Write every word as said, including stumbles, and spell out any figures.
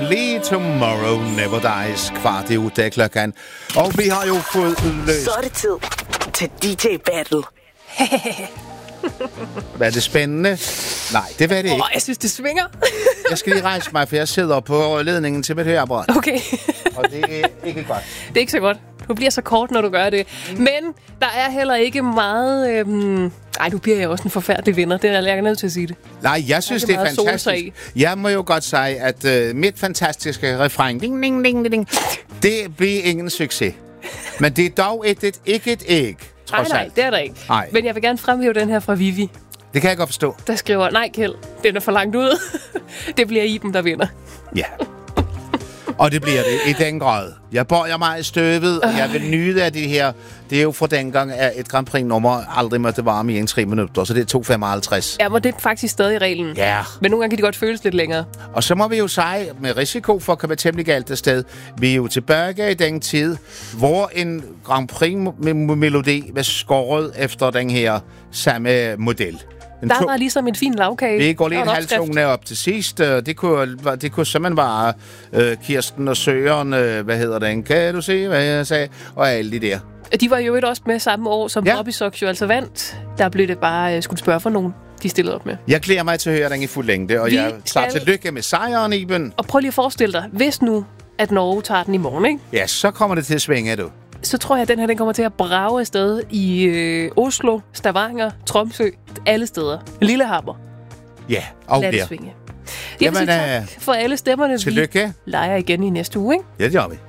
Lee, Tomorrow Never Dies. Kvart i uge, klokken. Og vi har jo fået løst... Så er det tid til D J Battle. Var det spændende? Nej, det var det ikke. Åh, jeg synes, det svinger. Jeg skal lige rejse mig, for jeg sidder på ledningen til mit høreapparat. Okay. Og det er ikke godt. Det er ikke så godt. Du bliver så kort, når du gør det. Mm. Men der er heller ikke meget... Øhm... Ej, nu bliver jeg også en forfærdelig vinder. Det er jeg nødt til at sige det. Nej, jeg synes, det er fantastisk. Jeg må jo godt sige, at øh, mit fantastiske refræng, ding, ding, ding, ding, det bliver ingen succes. Men det er dog et, et, ikke et æg. Nej, nej, det er der ikke. Nej. Men jeg vil gerne fremhæve den her fra Vivi. Det kan jeg godt forstå. Der skriver, nej Kjeld, den er for langt ud. Det bliver Iben, der vinder. Ja. Og det bliver det i den grad. Jeg bøjer mig i støvet, og jeg vil nyde af det her. Det er jo fra dengang, at et Grand Prix-nummer aldrig måtte varme i en tre minutter, så det er to femoghalvtreds. Ja, men det er faktisk stadig reglen. Ja. Men nogle gange kan de godt føles lidt længere. Og så må vi jo sige, med risiko for at komme temmelig galt af sted, vi er jo tilbage i den tid, hvor en Grand Prix-melodi var skåret efter den her samme model. Den der to- var ligesom en fin lavkage. Vi går lige en halvtone op til sidst. Det kunne, det kunne simpelthen være uh, Kirsten og Søren, uh, hvad hedder den? Kan du se, hvad jeg sagde? Og alle de der. De var jo et også med samme år, som ja. Bobby Sox jo altså vandt. Der blev det bare uh, skulle spørge for nogen, de stillede op med. Jeg glæder mig til at høre den i fuld længde, og vi jeg tager skal... til lykke med sejren, Iben. Og prøv lige at forestille dig, hvis nu, at Norge tager den i morgen, ikke? Ja, så kommer det til at svinge, du. Så tror jeg, at den her den kommer til at brage afsted i øh, Oslo, Stavanger, Tromsø, alle steder. Lillehammer. Ja, og Lad der. det svinge. Jeg vil sige tak for alle stemmerne. Tillykke. Vi leger igen i næste uge, ikke? Ja, det gør vi.